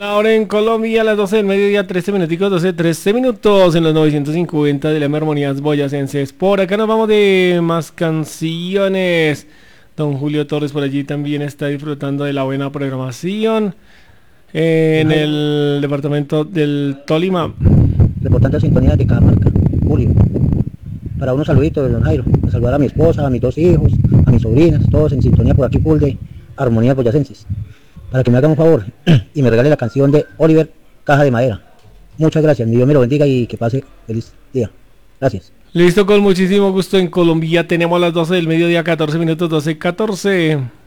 Ahora en Colombia a las 12 del mediodía, 13 minuticos, 12, 13 minutos en los 950 de la Armonías Boyacenses. Por acá nos vamos de más canciones. Don Julio Torres por allí también está disfrutando de la buena programación Don en Jairo, el departamento del Tolima. reportando sintonía de Cajamarca, Julio. Para unos saluditos de Don Jairo, a saludar a mi esposa, a mis dos hijos, a mis sobrinas, todos en sintonía por aquí full de Armonías Boyacenses. Para que me hagan un favor y me regale la canción de Oliver, Caja de Madera. Muchas gracias, mi Dios me lo bendiga y que pase feliz día. Gracias. Listo, con muchísimo gusto en Colombia. Tenemos las 12 del mediodía, 14 minutos, 12, 14.